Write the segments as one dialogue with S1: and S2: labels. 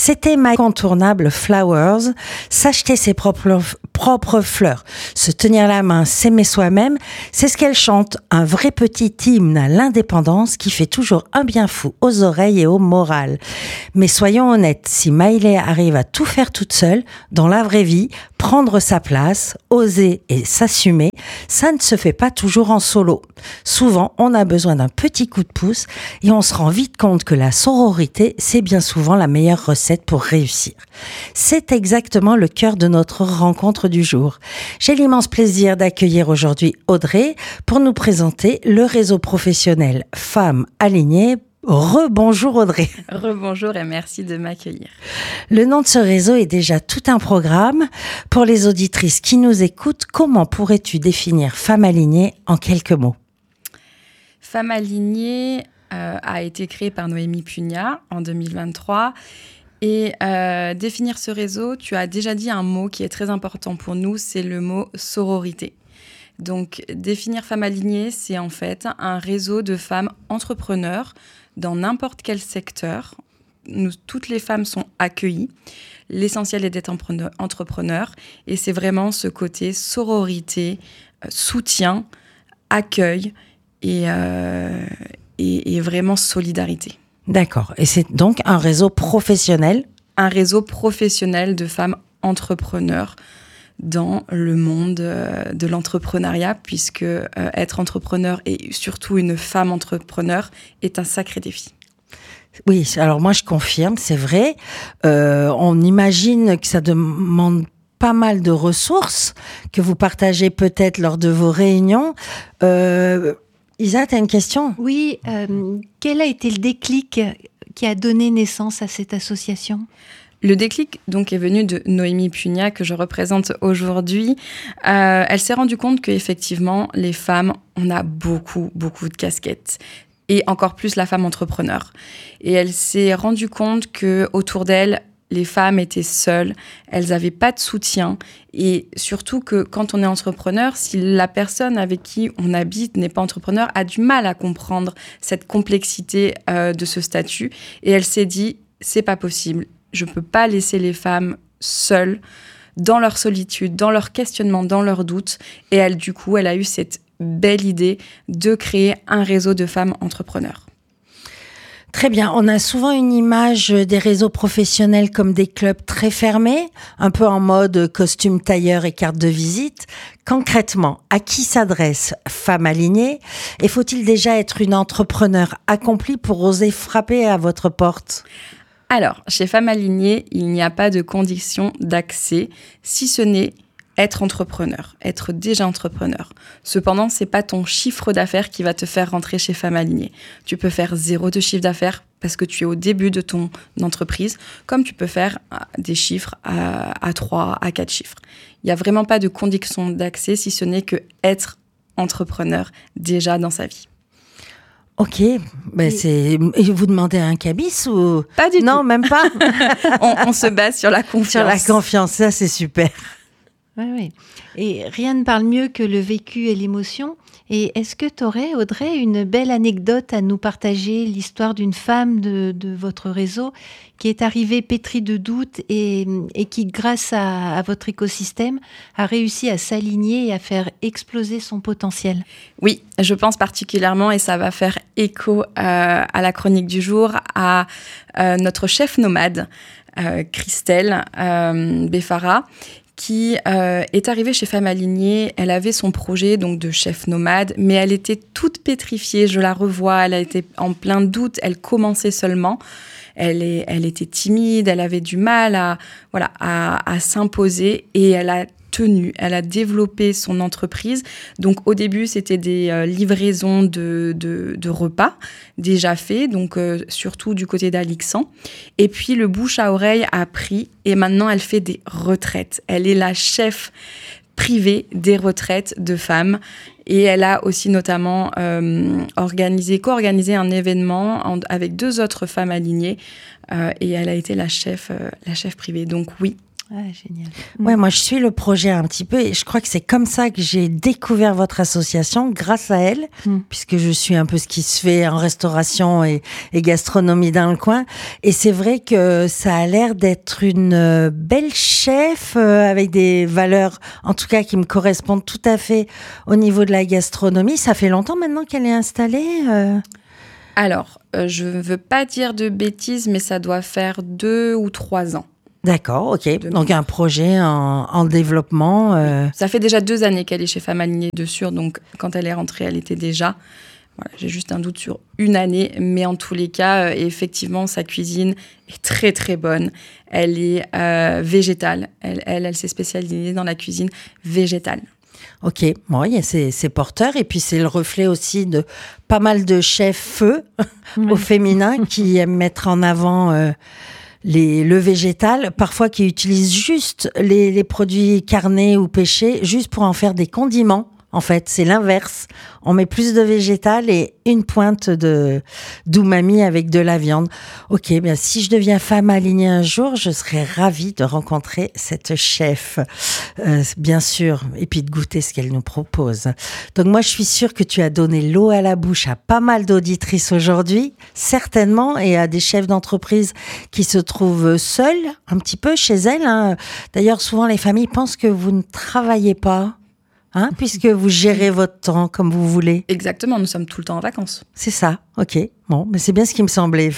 S1: C'était ma incontournable Flowers, s'acheter ses propres fleurs, se tenir la main, s'aimer soi-même, c'est ce qu'elle chante, un vrai petit hymne à l'indépendance qui fait toujours un bien fou aux oreilles et au moral. Mais soyons honnêtes, si Miley arrive à tout faire toute seule, dans la vraie vie, prendre sa place, oser et s'assumer, ça ne se fait pas toujours en solo. Souvent, on a besoin d'un petit coup de pouce et on se rend vite compte que la sororité, c'est bien souvent la meilleure recette pour réussir. C'est exactement le cœur de notre rencontre du jour. J'ai l'immense plaisir d'accueillir aujourd'hui Audrey pour nous présenter le réseau professionnel Femmes Alignées. Rebonjour Audrey.
S2: Rebonjour et merci de m'accueillir.
S1: Le nom de ce réseau est déjà tout un programme. Pour les auditrices qui nous écoutent, comment pourrais-tu définir Femmes Alignées en quelques mots ?
S2: Femmes Alignées a été créée par Noémie Pugnat en 2023. Et définir ce réseau, tu as déjà dit un mot qui est très important pour nous, c'est le mot sororité. Donc définir Femmes Alignées, c'est en fait un réseau de femmes entrepreneurs dans n'importe quel secteur. Toutes les femmes sont accueillies. L'essentiel est d'être entrepreneur. Et c'est vraiment ce côté sororité, soutien, accueil et vraiment solidarité.
S1: D'accord. Et c'est donc un réseau professionnel ?
S2: Un réseau professionnel de femmes entrepreneurs dans le monde de l'entrepreneuriat, puisque être entrepreneur et surtout une femme entrepreneur est un sacré défi.
S1: Oui, alors moi je confirme, c'est vrai. On imagine que ça demande pas mal de ressources que vous partagez peut-être lors de vos réunions. Isa, tu as une question ?
S3: Oui, quel a été le déclic qui a donné naissance à cette association ?
S2: Le déclic donc est venu de Noémie Pugnat, que je représente aujourd'hui. Elle s'est rendue compte qu'effectivement, les femmes, on a beaucoup de casquettes. Et encore plus la femme entrepreneur. Et elle s'est rendue compte qu'autour d'elle, les femmes étaient seules, elles n'avaient pas de soutien. Et surtout que quand on est entrepreneur, si la personne avec qui on habite n'est pas entrepreneur, a du mal à comprendre cette complexité de ce statut. Et elle s'est dit, c'est pas possible. Je ne peux pas laisser les femmes seules, dans leur solitude, dans leur questionnement, dans leurs doutes. Et elle, du coup, elle a eu cette belle idée de créer un réseau de femmes entrepreneurs.
S1: Très bien. On a souvent une image des réseaux professionnels comme des clubs très fermés, un peu en mode costume tailleur et carte de visite. Concrètement, à qui s'adresse Femmes Alignées ? Et faut-il déjà être une entrepreneur accomplie pour oser frapper à votre porte ?
S2: Alors, chez Femmes Alignées, il n'y a pas de condition d'accès, si ce n'est être entrepreneur, être déjà entrepreneur. Cependant, c'est pas ton chiffre d'affaires qui va te faire rentrer chez Femmes Alignées. Tu peux faire 0 de chiffre d'affaires parce que tu es au début de ton entreprise, comme tu peux faire des chiffres à 3, à 4 chiffres. Il n'y a vraiment pas de condition d'accès, si ce n'est que être entrepreneur déjà dans sa vie.
S1: Ok, ben et vous demandez un cabis ou...
S2: Pas du tout.
S1: Non, même pas.
S2: on se base sur la confiance.
S1: Sur la confiance, ça c'est super.
S3: Oui. Et rien ne parle mieux que le vécu et l'émotion. Et est-ce que tu aurais, Audrey, une belle anecdote à nous partager, l'histoire d'une femme de votre réseau qui est arrivée pétrie de doutes et qui, grâce à votre écosystème, a réussi à s'aligner et à faire exploser son potentiel ?
S2: Oui, je pense particulièrement, et ça va faire écho à la chronique du jour, à notre chef nomade, Christelle Beffara, qui est arrivée chez Femmes Alignées. Elle avait son projet donc de chef nomade, mais elle était toute pétrifiée. Je la revois, elle a été en plein doute. Elle commençait seulement. Elle était timide, elle avait du mal à s'imposer et elle a tenu, elle a développé son entreprise. Donc au début, c'était des livraisons de repas déjà faits, donc surtout du côté d'Alixan. Et puis le bouche à oreille a pris et maintenant elle fait des retraites. Elle est la chef privée des retraites de femmes. Et elle a aussi notamment co-organisé un événement avec 2 autres femmes alignées et elle a été la chef privée. Donc oui,
S3: Ah, génial.
S1: Ouais, moi je suis le projet un petit peu et je crois que c'est comme ça que j'ai découvert votre association, grâce à elle, puisque je suis un peu ce qui se fait en restauration et gastronomie dans le coin. Et c'est vrai que ça a l'air d'être une belle chef avec des valeurs, en tout cas qui me correspondent tout à fait au niveau de la gastronomie. Ça fait longtemps maintenant qu'elle est installée
S2: Alors, je ne veux pas dire de bêtises, mais ça doit faire 2 ou 3 ans.
S1: D'accord, ok. Donc un projet en développement.
S2: Oui. Ça fait déjà 2 années qu'elle est chez Femme Alignée de Sûre, donc quand elle est rentrée, elle était déjà. Voilà, j'ai juste un doute sur 1 année, mais en tous les cas, effectivement, sa cuisine est très très bonne. Elle est végétale. Elle s'est spécialisée dans la cuisine végétale.
S1: Ok, bon, il y a ces porteurs et puis c'est le reflet aussi de pas mal de chefs feu au féminin qui aiment mettre en avant le végétal, parfois qui utilisent juste les produits carnés ou pêchés juste pour en faire des condiments. En fait, c'est l'inverse. On met plus de végétal et une pointe d'umami avec de la viande. Ok, bien si je deviens femme alignée un jour, je serais ravie de rencontrer cette chef, bien sûr, et puis de goûter ce qu'elle nous propose. Donc moi, je suis sûre que tu as donné l'eau à la bouche à pas mal d'auditrices aujourd'hui, certainement, et à des chefs d'entreprise qui se trouvent seuls, un petit peu chez elles. Hein. D'ailleurs, souvent, les familles pensent que vous ne travaillez pas. Puisque vous gérez votre temps comme vous voulez.
S2: Exactement, nous sommes tout le temps en vacances.
S1: C'est ça, ok. Bon, mais c'est bien ce qui me semblait.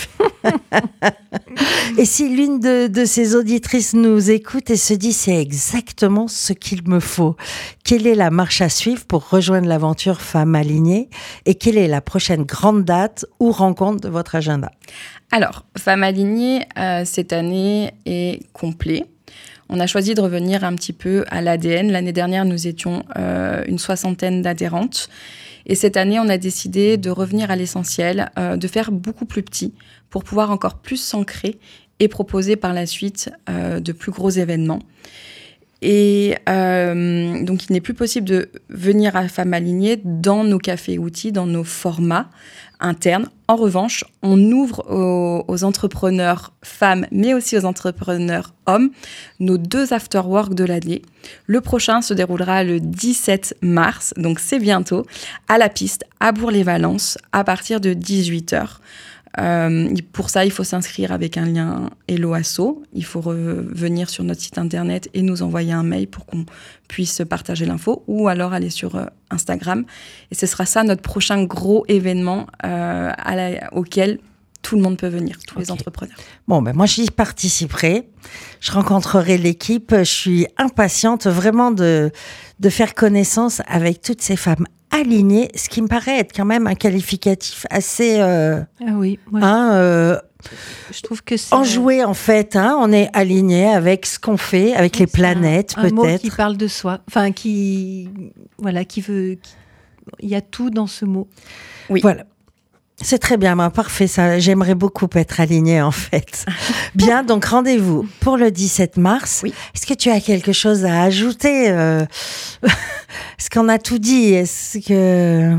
S1: Et si l'une de ces auditrices nous écoute et se dit c'est exactement ce qu'il me faut, quelle est la marche à suivre pour rejoindre l'aventure Femme Alignée et quelle est la prochaine grande date ou rencontre de votre agenda?
S2: Alors, Femme Alignée, cette année est complet. On a choisi de revenir un petit peu à l'ADN. L'année dernière, nous étions une 60aine d'adhérentes. Et cette année, on a décidé de revenir à l'essentiel, de faire beaucoup plus petit pour pouvoir encore plus s'ancrer et proposer par la suite de plus gros événements. Et donc, il n'est plus possible de venir à Femme Alignée dans nos cafés-outils, dans nos formats internes. En revanche, on ouvre aux entrepreneurs femmes, mais aussi aux entrepreneurs hommes, nos 2 after-work de l'année. Le prochain se déroulera le 17 mars, donc c'est bientôt, à la piste, à Bourg-les-Valences, à partir de 18h. Pour ça, il faut s'inscrire avec un lien Hello Asso. Il faut revenir sur notre site internet et nous envoyer un mail pour qu'on puisse partager l'info ou alors aller sur Instagram. Et ce sera ça notre prochain gros événement auquel tout le monde peut venir, tous les entrepreneurs.
S1: Bon, ben moi, j'y participerai. Je rencontrerai l'équipe. Je suis impatiente vraiment de faire connaissance avec toutes ces femmes alignées, ce qui me paraît être quand même un qualificatif assez...
S3: Ah oui, ouais.
S1: Je trouve que c'est... Enjoué, en fait. On est aligné avec ce qu'on fait, avec les planètes, peut-être.
S3: Un mot qui parle de soi. Enfin, qui veut... Il y a tout dans ce mot.
S1: Oui. Voilà. C'est très bien, parfait. Ça, j'aimerais beaucoup être alignée, en fait. Bien, donc rendez-vous pour le 17 mars.
S2: Oui.
S1: Est-ce que tu as quelque chose à ajouter Est-ce qu'on a tout dit? Est-ce que...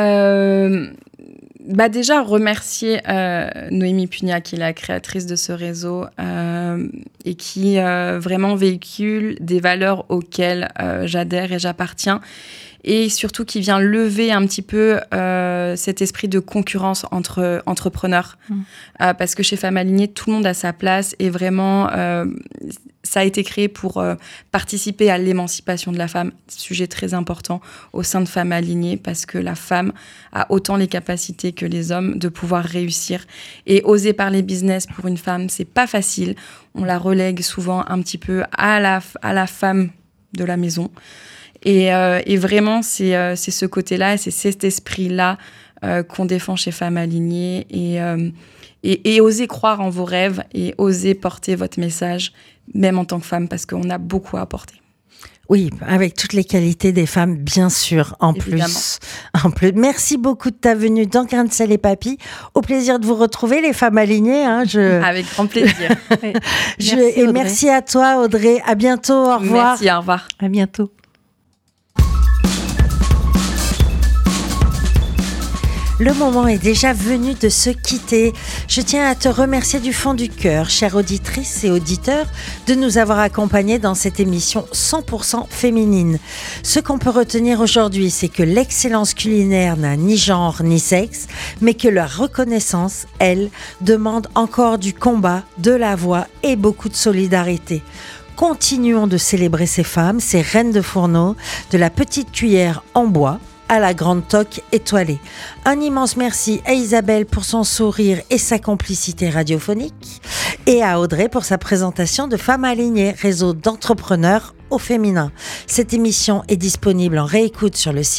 S2: Déjà, remercier Noémie Pugnat, qui est la créatrice de ce réseau et qui vraiment véhicule des valeurs auxquelles j'adhère et j'appartiens. Et surtout qui vient lever un petit peu cet esprit de concurrence entre entrepreneurs. Parce que chez Femme Alignée, tout le monde a sa place et vraiment, ça a été créé pour participer à l'émancipation de la femme. Sujet très important au sein de Femme Alignée parce que la femme a autant les capacités que les hommes de pouvoir réussir. Et oser parler business pour une femme, c'est pas facile. On la relègue souvent un petit peu à la femme de la maison. Et vraiment, c'est ce côté-là, c'est cet esprit-là qu'on défend chez Femme Alignée. Et osez croire en vos rêves et osez porter votre message, même en tant que femme, parce qu'on a beaucoup à apporter.
S1: Oui, avec toutes les qualités des femmes, bien sûr, en plus. Merci beaucoup de ta venue dans Grain de Sel et Papy. Au plaisir de vous retrouver, les femmes alignées.
S2: Avec grand plaisir.
S1: Merci à toi, Audrey. À bientôt. Au revoir.
S2: Merci, au revoir.
S3: À bientôt.
S1: Le moment est déjà venu de se quitter. Je tiens à te remercier du fond du cœur, chère auditrice et auditeur, de nous avoir accompagnés dans cette émission 100% féminine. Ce qu'on peut retenir aujourd'hui, c'est que l'excellence culinaire n'a ni genre ni sexe, mais que la reconnaissance, elle, demande encore du combat, de la voix et beaucoup de solidarité. Continuons de célébrer ces femmes, ces reines de fourneau, de la petite cuillère en bois à la grande toque étoilée. Un immense merci à Isabelle pour son sourire et sa complicité radiophonique, et à Audrey pour sa présentation de Femmes Alignées, réseau d'entrepreneurs au féminin. Cette émission est disponible en réécoute sur le site